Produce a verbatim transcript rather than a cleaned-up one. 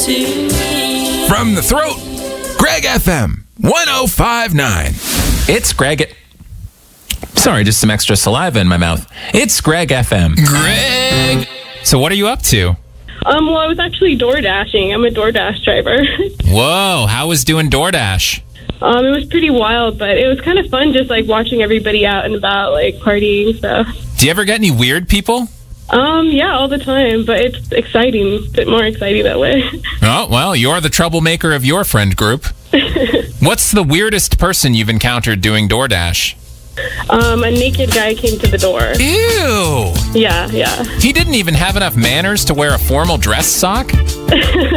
From the throat, Greg F M one oh five point nine. It's Greg. Sorry, just some extra saliva in my mouth. It's Greg F M. Greg! So what are you up to? Um, well, I was actually door dashing. I'm a DoorDash driver. Whoa, how was doing DoorDash? Um, it was pretty wild, but it was kind of fun just, like, watching everybody out and about, like, partying and stuff. Do you ever get any weird people? Um, yeah, all the time, but it's exciting. A bit more exciting that way. Oh, well, you're the troublemaker of your friend group. What's the weirdest person you've encountered doing DoorDash? Um, a naked guy came to the door. Ew! Yeah, yeah. He didn't even have enough manners to wear a formal dress sock?